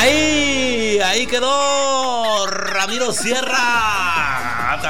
Ahí quedó Ramiro Sierra.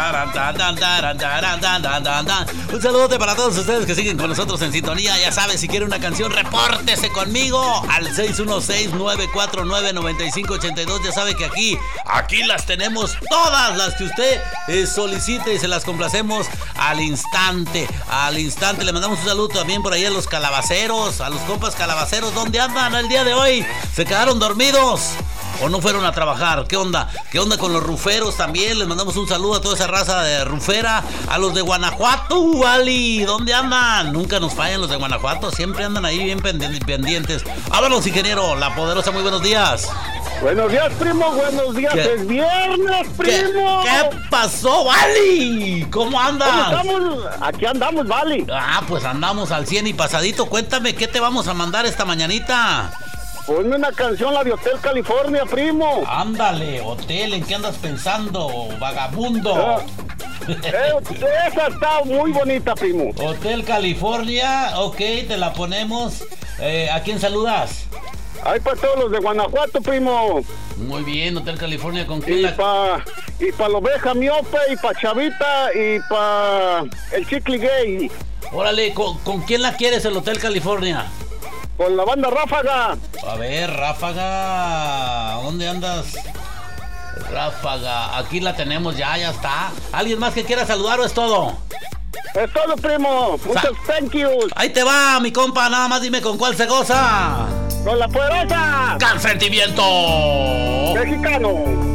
Un saludote para todos ustedes que siguen con nosotros en sintonía. Ya sabes, si quiere una canción, repórtese conmigo al 616-949-9582. Ya sabe que aquí las tenemos todas las que usted solicite y se las complacemos al instante. Le mandamos un saludo también por ahí a los calabaceros, a los compas calabaceros. ¿Dónde andan el día de hoy? ¿Se quedaron dormidos o no fueron a trabajar? ¿Qué onda con los ruferos también? Les mandamos un saludo a toda esa raza de rufera. A los de Guanajuato, Wally, ¿dónde andan? Nunca nos fallan los de Guanajuato, siempre andan ahí bien pendientes. Vámonos, ingeniero, La Poderosa, muy buenos días. Buenos días, primo, buenos días. Es viernes, primo. ¿Qué pasó, Wally? ¿Cómo andas? ¿Cómo estamos? Aquí andamos, Wally. Pues andamos al 100 y pasadito. Cuéntame, ¿qué te vamos a mandar esta mañanita? Ponme una canción, la de Hotel California, primo. Ándale, hotel, ¿en qué andas pensando, vagabundo? Esa está muy bonita, primo. Hotel California, ok, te la ponemos. ¿A quién saludas? Ahí para todos los de Guanajuato, primo. Muy bien, Hotel California, ¿con quién? Y para la oveja miope, y para Chavita, y para el chicle gay. Órale, ¿con quién la quieres el Hotel California? Con la banda Ráfaga. A ver, Ráfaga, ¿dónde andas? Ráfaga, aquí la tenemos, ya está. ¿Alguien más que quiera saludar o es todo? Es todo, primo. Muchos thank yous. Ahí te va, mi compa, nada más dime con cuál se goza. Con La Poderosa. ¡Consentimiento! Mexicano.